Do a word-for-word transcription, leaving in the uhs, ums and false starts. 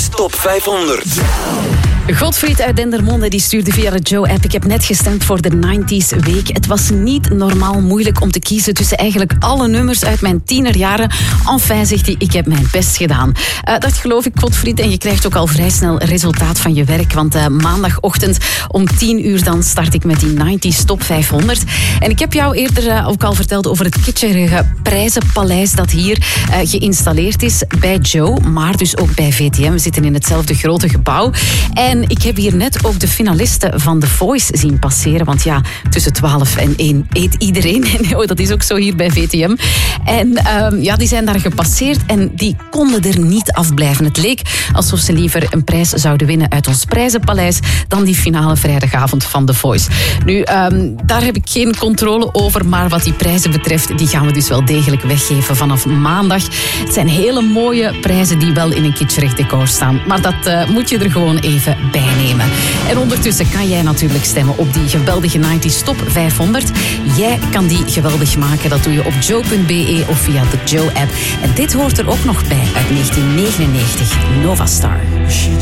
nineties Top vijfhonderd. Godfried uit Dendermonde die stuurde via de Joe-app. Ik heb net gestemd voor de nineties Week. Het was niet normaal moeilijk om te kiezen tussen eigenlijk alle nummers uit mijn tienerjaren. Enfin, zegt hij, ik heb mijn best gedaan. Uh, dat geloof ik, Godfried. En je krijgt ook al vrij snel resultaat van je werk. Want uh, maandagochtend om tien uur dan start ik met die nineties Top vijfhonderd. En ik heb jou eerder uh, ook al verteld over het kitscherige prijzenpaleis dat hier uh, geïnstalleerd is bij Joe. Maar dus ook bij V T M. We zitten in hetzelfde grote gebouw. En ik heb hier net ook de finalisten van The Voice zien passeren. Want ja, tussen twaalf en één eet iedereen. Oh, dat is ook zo hier bij V T M. En um, ja, die zijn daar gepasseerd en die konden er niet afblijven. Het leek alsof ze liever een prijs zouden winnen uit ons prijzenpaleis dan die finale vrijdagavond van The Voice. Nu, um, daar heb ik geen controle over, maar wat die prijzen betreft, die gaan we dus wel degelijk weggeven vanaf maandag. Het zijn hele mooie prijzen die wel in een kitscherig decor staan. Maar dat uh, moet je er gewoon even bijnemen. En ondertussen kan jij natuurlijk stemmen op die geweldige nineties Top vijfhonderd. Jij kan die geweldig maken. Dat doe je op joe punt b e of via de Joe-app. En dit hoort er ook nog bij uit negentien negenennegentig, Nova Star.